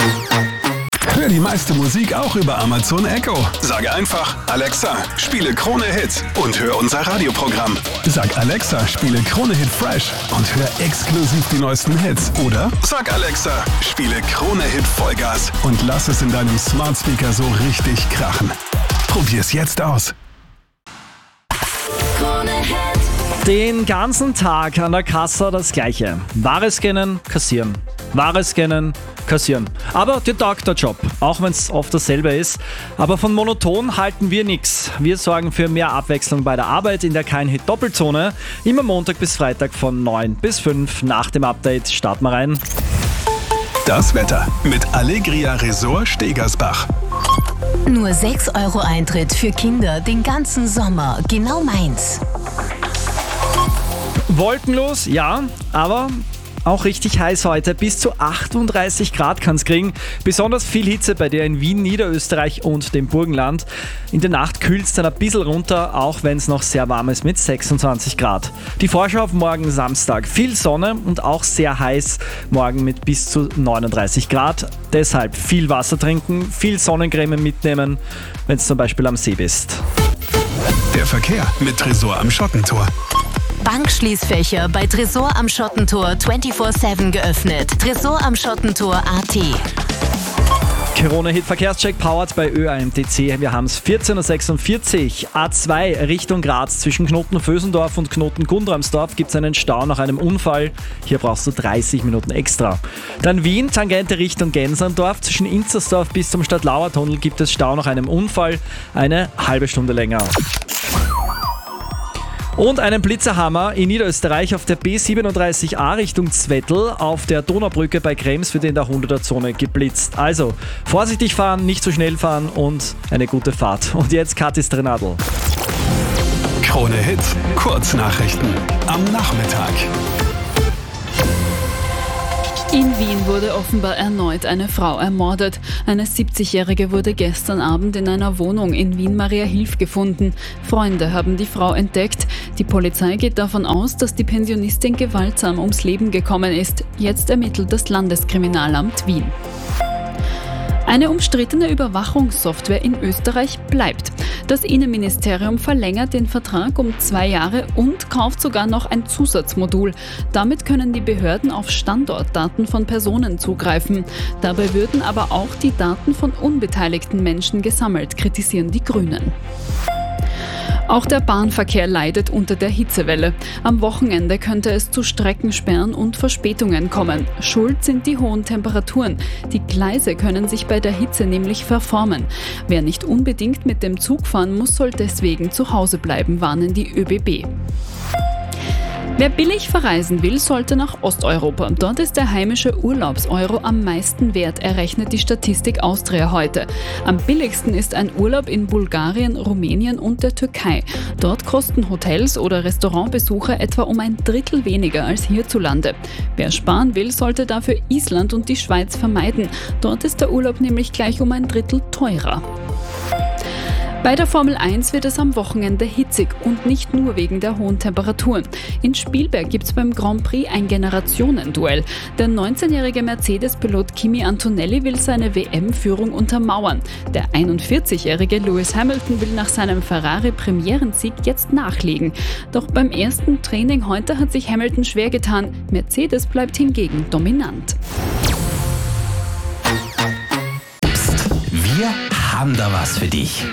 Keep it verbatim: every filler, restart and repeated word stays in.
Hör die meiste Musik auch über Amazon Echo. Sage einfach, Alexa, spiele Krone Hit und hör unser Radioprogramm. Sag Alexa, spiele Krone Hit Fresh und hör exklusiv die neuesten Hits. Oder sag Alexa, spiele Krone Hit Vollgas und lass es in deinem Smart Speaker so richtig krachen. Probier's jetzt aus. Krone Hit. Den ganzen Tag an der Kasse das Gleiche. Ware scannen, kassieren. Ware scannen, kassieren. Aber dir taugt der Job, auch wenn es oft dasselbe ist. Aber von monoton halten wir nichts. Wir sorgen für mehr Abwechslung bei der Arbeit in der Kein-Hit-Doppelzone. Immer Montag bis Freitag von neun bis fünf. Nach dem Update starten wir rein. Das Wetter mit Allegria Resort Stegersbach. Nur sechs Euro Eintritt für Kinder den ganzen Sommer. Genau meins. Wolkenlos, ja, aber auch richtig heiß heute. Bis zu achtunddreißig Grad kann es kriegen. Besonders viel Hitze bei dir in Wien, Niederösterreich und dem Burgenland. In der Nacht kühlt es dann ein bisschen runter, auch wenn es noch sehr warm ist mit sechsundzwanzig Grad. Die Vorschau auf morgen Samstag. Viel Sonne und auch sehr heiß. Morgen mit bis zu neununddreißig Grad. Deshalb viel Wasser trinken, viel Sonnencreme mitnehmen, wenn du zum Beispiel am See bist. Der Verkehr mit Tresor am Schottentor. Bankschließfächer bei Tresor am Schottentor vierundzwanzig sieben geöffnet. Tresor am Schottentor Punkt at. Krone-Hit Verkehrscheck powered bei Ö A M T C. Wir haben es vierzehn Uhr sechsundvierzig. A zwei Richtung Graz zwischen Knoten-Vösendorf und Knoten-Gundramsdorf gibt es einen Stau nach einem Unfall. Hier brauchst du dreißig Minuten extra. Dann Wien, Tangente Richtung Genserndorf. Zwischen Inzersdorf bis zum Stadtlauer-Tunnel gibt es Stau nach einem Unfall. Eine halbe Stunde länger. Und einen Blitzerhammer in Niederösterreich auf der B siebenunddreißig A Richtung Zwettl. Auf der Donaubrücke bei Krems wird in der hunderter-Zone geblitzt. Also vorsichtig fahren, nicht zu schnell fahren und eine gute Fahrt. Und jetzt Katis Trenadl. Krone Hit, Kurznachrichten am Nachmittag. In Wien wurde offenbar erneut eine Frau ermordet. Eine siebzigjährige wurde gestern Abend in einer Wohnung in Wien-Mariahilf gefunden. Freunde haben die Frau entdeckt. Die Polizei geht davon aus, dass die Pensionistin gewaltsam ums Leben gekommen ist. Jetzt ermittelt das Landeskriminalamt Wien. Eine umstrittene Überwachungssoftware in Österreich bleibt. Das Innenministerium verlängert den Vertrag um zwei Jahre und kauft sogar noch ein Zusatzmodul. Damit können die Behörden auf Standortdaten von Personen zugreifen. Dabei würden aber auch die Daten von unbeteiligten Menschen gesammelt, kritisieren die Grünen. Auch der Bahnverkehr leidet unter der Hitzewelle. Am Wochenende könnte es zu Streckensperren und Verspätungen kommen. Schuld sind die hohen Temperaturen. Die Gleise können sich bei der Hitze nämlich verformen. Wer nicht unbedingt mit dem Zug fahren muss, soll deswegen zu Hause bleiben, warnen die Ö B B. Wer billig verreisen will, sollte nach Osteuropa. Dort ist der heimische Urlaubseuro am meisten wert, errechnet die Statistik Austria heute. Am billigsten ist ein Urlaub in Bulgarien, Rumänien und der Türkei. Dort kosten Hotels oder Restaurantbesuche etwa um ein Drittel weniger als hierzulande. Wer sparen will, sollte dafür Island und die Schweiz vermeiden. Dort ist der Urlaub nämlich gleich um ein Drittel teurer. Bei der Formel eins wird es am Wochenende hitzig und nicht nur wegen der hohen Temperaturen. In Spielberg gibt es beim Grand Prix ein Generationenduell. Der neunzehnjährige Mercedes-Pilot Kimi Antonelli will seine W M-Führung untermauern. Der einundvierzigjährige Lewis Hamilton will nach seinem Ferrari-Premierensieg jetzt nachlegen. Doch beim ersten Training heute hat sich Hamilton schwer getan. Mercedes bleibt hingegen dominant. Psst, wir haben da was für dich.